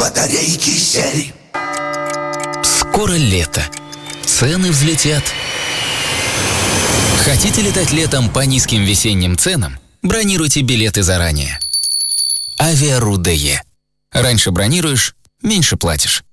батарейки сели. Скоро лето. Цены взлетят. Хотите летать летом по низким весенним ценам? Бронируйте билеты заранее. Авиа.ру.де. Раньше бронируешь, меньше платишь.